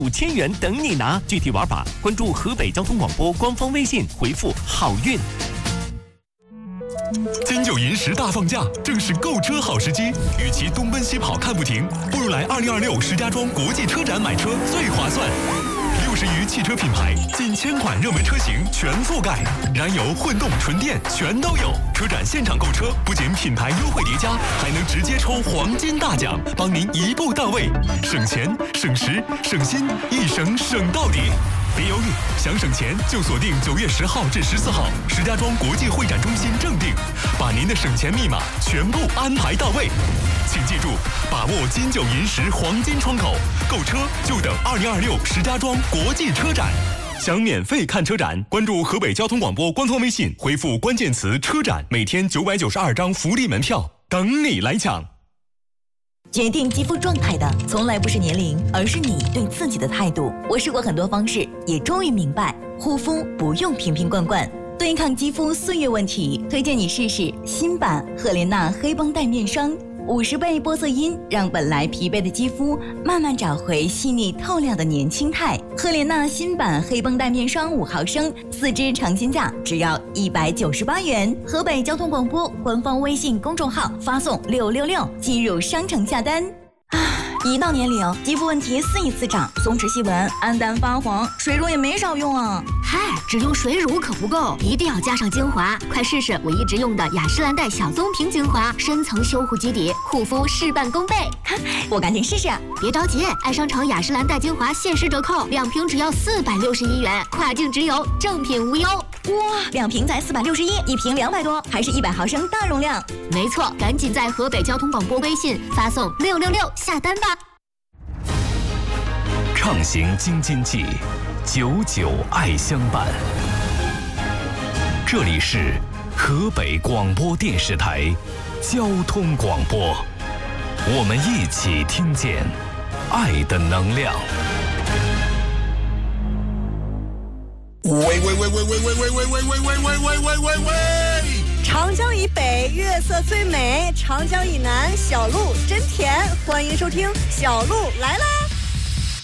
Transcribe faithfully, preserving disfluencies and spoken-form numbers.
五千元等你拿。具体玩法关注河北交通广播官方微信，回复好运。 金九银十大放假，正是购车好时机。与其东奔西跑看不停，不如来二零二六石家庄国际车展买车最划算。六十余汽车品牌，近千款热门车型全覆盖，燃油、混动、纯电全都有。车展现场购车，不仅品牌优惠叠加，还能直接抽黄金大奖，帮您一步到位，省钱、省时、省心，一省省到底。别犹豫，想省钱就锁定九月十号至十四号石家庄国际会展中心正定，把您的省钱密码全部安排到位。请记住，把握金九银十黄金窗口，购车就等二零二六石家庄国际车展。想免费看车展，关注河北交通广播官方微信，回复关键词“车展”，每天九百九十二张福利门票等你来抢。 决定肌肤状态的从来不是年龄，而是你对自己的态度。我试过很多方式，也终于明白，护肤不用瓶瓶罐罐。对抗肌肤岁月问题，推荐你试试新版赫莲娜黑绷带面霜。五十倍玻色因让本来疲惫的肌肤慢慢找回细腻透亮的年轻态。赫莲娜新版黑绷带面霜五毫升，四支尝鲜价只要一百九十八元。河北交通广播官方微信公众号发送六六六进入商城下单。一到年龄，肌肤问题肆意滋长，松弛细纹、暗淡发黄，水乳也没少用啊。 嗨，只用水乳可不够，一定要加上精华。快试试我一直用的雅诗兰黛小棕瓶精华，深层修护基底，护肤事半功倍。 我赶紧试试。 别着急，爱商城雅诗兰黛精华限时折扣，两瓶只要四百六十一元，跨境直邮，正品无忧。 哇，两瓶才四百六十一，一瓶两百多，还是一百毫升大容量。 没错，赶紧在河北交通广播微信发送六六六下单吧。 畅行京津冀，久久爱相伴。这里是河北广播电视台交通广播，我们一起听见爱的能量。 喂喂喂喂喂喂喂喂喂喂喂喂喂喂喂喂！ 长江以北月色最美，长江以南小鹿真甜。欢迎收听小鹿来啦！